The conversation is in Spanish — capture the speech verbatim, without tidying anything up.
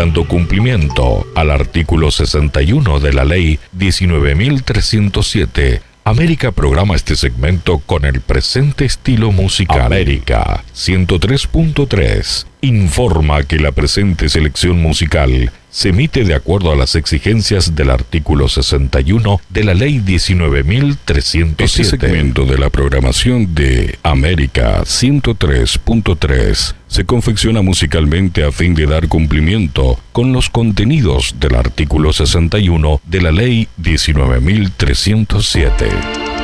dando cumplimiento al artículo sesenta y uno de la Ley diecinueve mil trescientos siete, América programa este segmento con el presente estilo musical. América ciento tres punto tres informa que la presente selección musical se emite de acuerdo a las exigencias del artículo sesenta y uno de la Ley diecinueve mil trescientos siete. Este segmento de la programación de América ciento tres punto tres se confecciona musicalmente a fin de dar cumplimiento con los contenidos del artículo sesenta y uno de la Ley diecinueve mil trescientos siete.